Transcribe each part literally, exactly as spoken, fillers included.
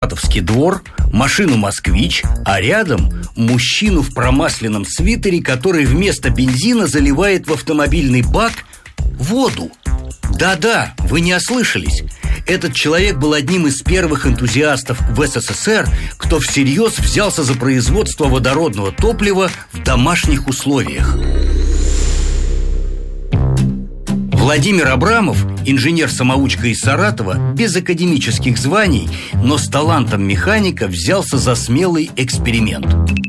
саратовский двор, машину «Москвич», а рядом мужчину в промасленном свитере, который вместо бензина заливает в автомобильный бак воду. Да-да, вы не ослышались. Этот человек был одним из первых энтузиастов в СССР, кто всерьез взялся за производство водородного топлива в домашних условиях. Владимир Абрамов, инженер-самоучка из Саратова, без академических званий, но с талантом механика, взялся за смелый эксперимент.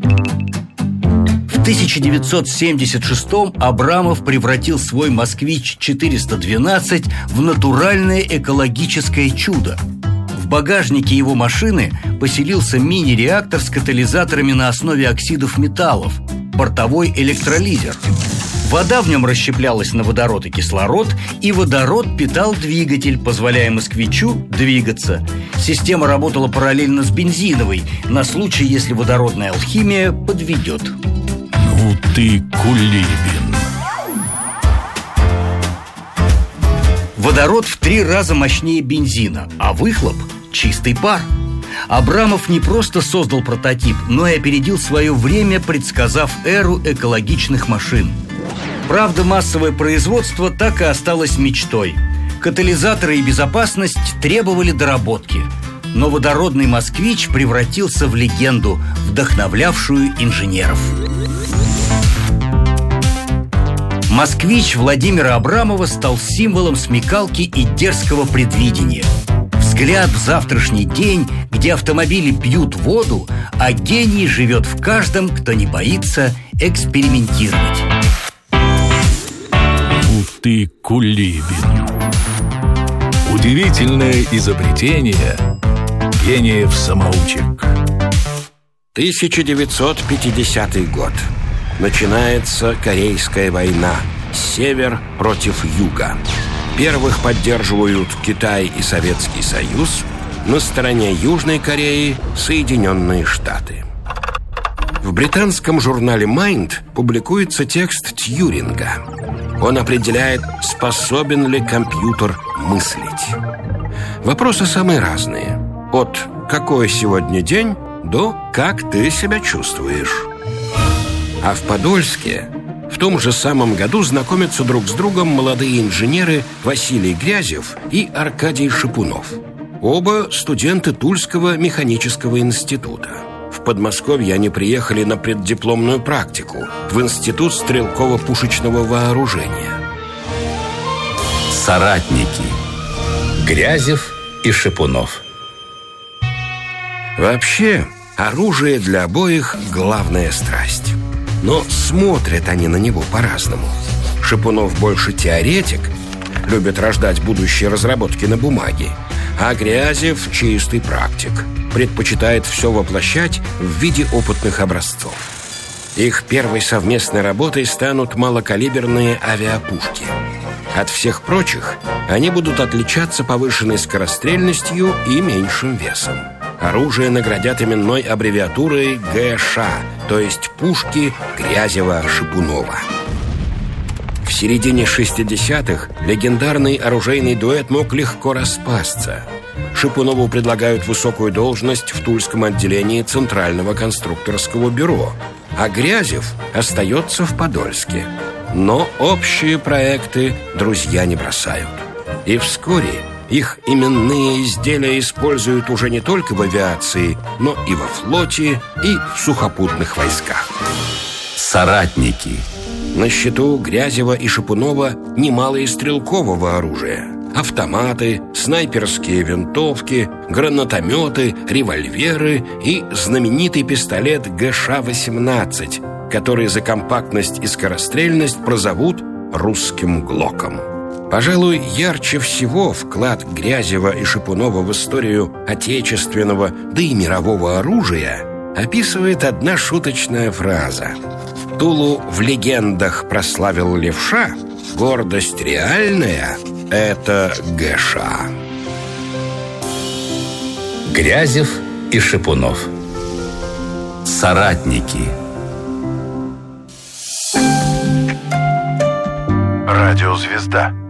В тысяча девятьсот семьдесят шестом Абрамов превратил свой «Москвич четыреста двенадцать» в натуральное экологическое чудо. В багажнике его машины поселился мини-реактор с катализаторами на основе оксидов металлов, бортовой электролизер. Вода в нем расщеплялась на водород и кислород, и водород питал двигатель, позволяя «Москвичу» двигаться. Система работала параллельно с бензиновой, на случай, если водородная алхимия подведет. Ну ты Кулибин. Водород в три раза мощнее бензина, а выхлоп – чистый пар. Абрамов не просто создал прототип, но и опередил свое время, предсказав эру экологичных машин. Правда, массовое производство так и осталось мечтой. Катализаторы и безопасность требовали доработки. Но водородный «Москвич» превратился в легенду, вдохновлявшую инженеров. «Москвич» Владимира Абрамова стал символом смекалки и дерзкого предвидения. Взгляд в завтрашний день, где автомобили пьют воду, а гений живет в каждом, кто не боится экспериментировать. Ты Кулибин. Удивительное изобретение гениев-самоучек. тысяча девятьсот пятидесятый год. Начинается Корейская война. Север против юга. Первых поддерживают Китай и Советский Союз. На стороне Южной Кореи Соединенные Штаты. В британском журнале Mind публикуется текст Тьюринга. Он определяет, способен ли компьютер мыслить. Вопросы самые разные. От «какой сегодня день?» до «как ты себя чувствуешь?». А в Подольске в том же самом году знакомятся друг с другом молодые инженеры Василий Грязев и Аркадий Шипунов. Оба студенты Тульского механического института. В Подмосковье они приехали на преддипломную практику в Институт стрелково-пушечного вооружения. Соратники. Грязев и Шипунов. Вообще, оружие для обоих – главная страсть. Но смотрят они на него по-разному. Шипунов больше теоретик, любит рождать будущие разработки на бумаге, а Грязев – чистый практик, предпочитает все воплощать в виде опытных образцов. Их первой совместной работой станут малокалиберные авиапушки. От всех прочих они будут отличаться повышенной скорострельностью и меньшим весом. Оружие наградят именной аббревиатурой ГШ, то есть пушки Грязева-Шипунова. В середине шестидесятых легендарный оружейный дуэт мог легко распасться. Шипунову предлагают высокую должность в Тульском отделении Центрального конструкторского бюро, а Грязев остается в Подольске. Но общие проекты друзья не бросают. И вскоре их именные изделия используют уже не только в авиации, но и во флоте, и в сухопутных войсках. Соратники. На счету Грязева и Шипунова немало и стрелкового оружия. Автоматы, снайперские винтовки, гранатометы, револьверы и знаменитый пистолет ГШ восемнадцать, который за компактность и скорострельность прозовут русским глоком. Пожалуй, ярче всего вклад Грязева и Шипунова в историю отечественного, да и мирового оружия описывает одна шуточная фраза. Тулу в легендах прославил левша, гордость реальная — это ГШ. Грязев и Шипунов. Соратники. Радиозвезда.